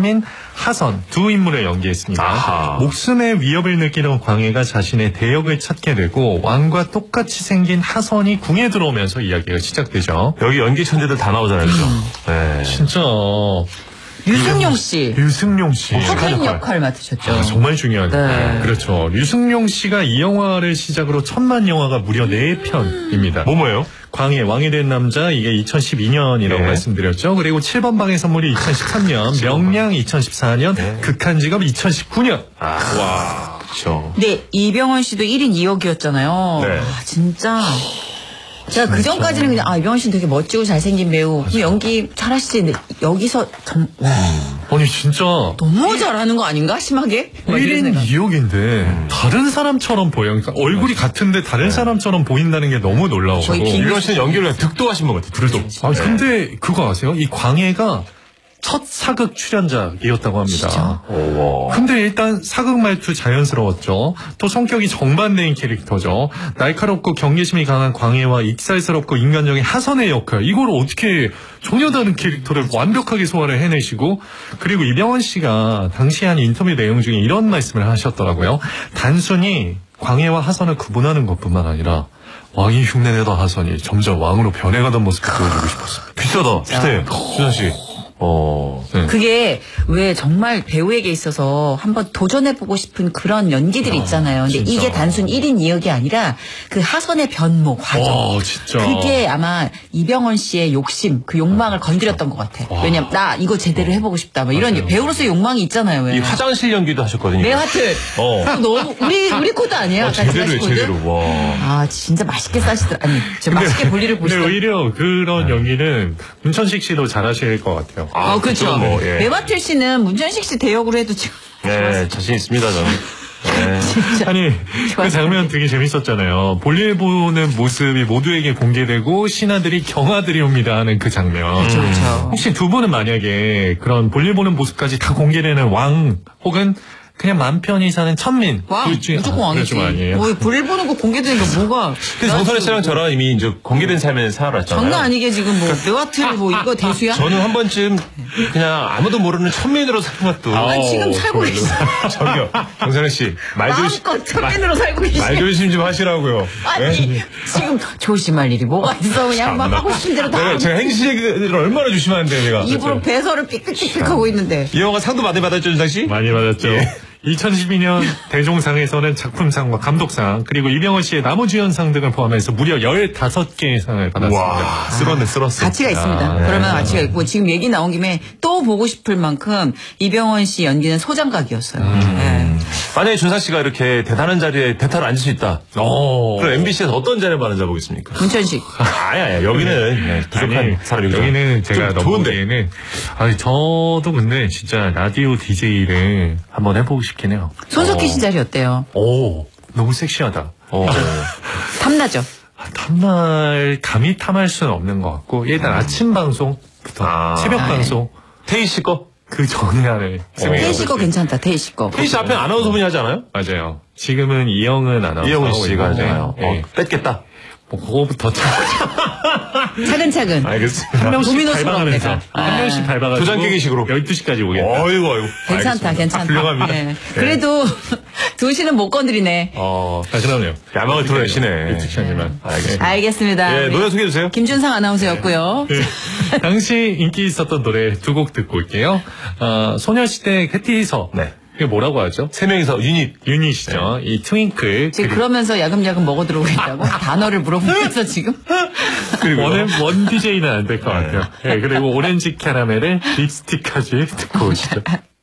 참인 하선 두 인물을 연기했습니다. 아하. 목숨의 위협을 느끼던 광해가 자신의 대역을 찾게 되고 왕과 똑같이 생긴 하선이 궁에 들어오면서 이야기가 시작되죠. 여기 연기 천재들 다 나오잖아요. 그죠? 네. 진짜 류승룡 씨. 류승룡 씨. 허그린 역할 맡으셨죠. 정말 중요하죠. 네. 그렇죠. 류승룡 씨가 이 영화를 시작으로 천만 영화가 무려 4편입니다. 뭐예요? 광해, 왕이 된 남자, 이게 2012년이라고 네. 말씀드렸죠. 그리고 7번 방의 선물이 2013년, 명량 2014년, 네. 극한 직업 2019년. 와, 그렇죠. 네, 이병헌 씨도 1인 2역이었잖아요. 네. 진짜. 제가 그 전까지는 그냥, 이병헌 씨는 되게 멋지고 잘생긴 배우. 그럼 연기 잘하시지. 여기서, 아니, 진짜. 너무 잘하는 거 아닌가? 심하게? 1인 2역인데, 다른 사람처럼 보여요. 그러니까 얼굴이 같은데 다른 사람처럼 보인다는 게 너무 놀라워요. 이병헌 씨는 연기를 그냥 득도하신 것 같아요. 득도. 근데 그거 아세요? 이 광해가 첫 사극 출연작이었다고 합니다. 근데 일단 사극 말투 자연스러웠죠. 또 성격이 정반대인 캐릭터죠. 날카롭고 경계심이 강한 광해와 익살스럽고 인간적인 하선의 역할. 이걸 어떻게 전혀 다른 캐릭터를 완벽하게 소화를 해내시고, 그리고 이병헌 씨가 당시 한 인터뷰 내용 중에 이런 말씀을 하셨더라고요. 단순히 광해와 하선을 구분하는 것뿐만 아니라 왕이 흉내내던 하선이 점점 왕으로 변해가던 모습을 보여주고 싶었습니다. 비싸다. 비슷해. 수산 씨. 네. 그게 왜 정말 배우에게 있어서 한번 도전해보고 싶은 그런 연기들이 있잖아요. 근데 진짜. 이게 단순 1인 2역이 아니라 그 하선의 변모 과정. 진짜. 그게 아마 이병헌 씨의 욕심, 그 욕망을 건드렸던 것 같아. 왜냐면 나 이거 제대로 해보고 싶다. 뭐 이런 맞아요. 배우로서의 욕망이 있잖아요. 왜. 이 화장실 연기도 하셨거든요. 내 하트. 너무 우리 코드 아니에요? 제대로요, 제대로. 와. 진짜 맛있게 싸시더라. 아니, 저 맛있게 볼 일을 근데 보시더라. 오히려 그런 연기는 문천식 씨도 잘하실 것 같아요. 그렇죠. 뭐, 예. 매화틀 씨는 문천식 씨 대역으로 해도 지금. 네, 자신 있습니다, 저는. 네. 진짜. 아니, 그 좋았어요. 장면 되게 재밌었잖아요. 볼일 보는 모습이 모두에게 공개되고 신하들이 경하들이옵니다 하는 그 장면. 그렇죠. 혹시 두 분은 만약에 그런 볼일 보는 모습까지 다 공개되는 왕 혹은 그냥 맘 편히 사는 천민. 왕, 둘 중에 무조건 왕이지. 그건 아니에요. 불 보는 거 공개되니까 뭐가. 근데 정선혜 씨랑 저랑 이미 이제 공개된 삶에 살아왔잖아요. 장난 아니게 지금 매화틀 이거 대수야? 저는 한 번쯤 그냥 아무도 모르는 천민으로 사는 것도. 지금 살고 계시죠. 저기요, 정선혜 씨. 마음껏 천민으로 살고 계시죠. 말 조심 좀 하시라고요. 아니, 지금 조심할 일이 뭐가 있어. 그냥 막 하고 싶은 대로 다. 내가 제가 행시 얘기를 얼마나 조심하는데, 내가. 입으로 배설을 삑삑삑 하고 있는데. 이 영화가 상도 많이 받았죠, 준상 씨? 많이 받았죠. 2012년 대종상에서는 작품상과 감독상 그리고 이병헌 씨의 나무주연상 등을 포함해서 무려 15개의 상을 받았습니다. 와, 쓸었어. 가치가 있습니다. 그러면 가치가 있고 지금 얘기 나온 김에 또 보고 싶을 만큼 이병헌 씨 연기는 소장각이었어요. 네. 만약에 준상 씨가 이렇게 대단한 자리에 대타로 앉을 수 있다. 그럼 MBC에서 어떤 자리에 앉아보겠습니까? 문천식. 아니야, 여기는 부족한 사람이죠. 여기는 제가 너무 좋은데. 보기에는 저도 근데 진짜 라디오 DJ를 한번 해보고 싶긴 해요. 손석희 씨 자리 어때요? 너무 섹시하다. 탐나죠? 탐날 감히 탐할 수는 없는 것 같고 일단 아침 방송부터 새벽 방송 태희 씨 거? 그 전에 하는 태희 씨 거 괜찮다. 태희 씨 거. 태희 씨 앞에 아나운서분이 하지 않아요? 맞아요. 지금은 이영은 아나운서 이영은 하고 씨가 있는데, 하잖아요. 뺐겠다. 그거부터 차근차근. 알겠습니다. 한 명씩 도미노스러운 밟아가면서 내가. 한 명씩 밟아가지고 도장 깨기 식으로. 12시까지 오겠다. 어이구. 괜찮다. 괜찮다. 훌륭합니다. 네. 그래도 두 씨는 못 건드리네. 그럼요. 야망을 드러내시네. 유튜브시간이만. 알겠습니다. 예, 노래 소개해주세요. 김준상 아나운서였고요. 당시 인기 있었던 노래 두 곡 듣고 올게요. 소녀시대 캐티서. 네. 이게 뭐라고 하죠? 세 명이서 유닛이죠. 이 트윙클. 지금 그러면서 야금야금 먹어 들어오고 있다고? 단어를 물어보면서 지금? 그리고 원 DJ는 안 될 것 같아요. 네, 그리고 오렌지 캐러멜의 립스틱까지 듣고 오시죠.